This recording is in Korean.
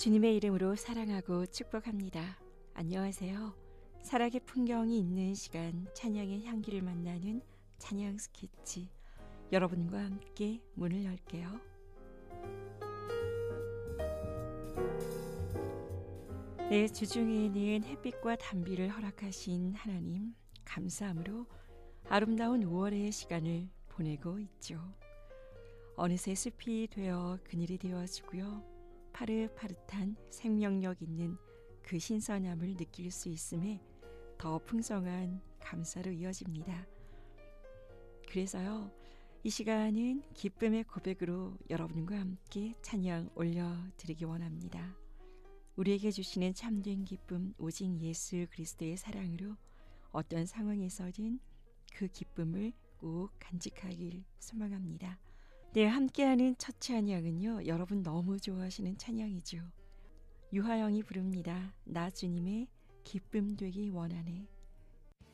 주님의 이름으로 사랑하고 축복합니다. 안녕하세요. 살아계 풍경이 있는 시간, 찬양의 향기를 만나는 찬양 스케치. 여러분과 함께 문을 열게요. 내 주중에는 햇빛과 단비를 허락하신 하나님, 감사함으로 아름다운 5월의 시간을 보내고 있죠. 어느새 숲이 되어 그늘이 되어지고요. 파릇파릇한 생명력 있는 그 신선함을 느낄 수 있음에 더 풍성한 감사로 이어집니다. 그래서요, 이 시간은 기쁨의 고백으로 여러분과 함께 찬양 올려드리기 원합니다. 우리에게 주시는 참된 기쁨, 오직 예수 그리스도의 사랑으로 어떤 상황에서든 그 기쁨을 꼭 간직하길 소망합니다. 네, 함께하는 첫 찬양은요, 여러분 너무 좋아하시는 찬양이죠. 유하영이 부릅니다. 나 주님의 기쁨 되기 원하네.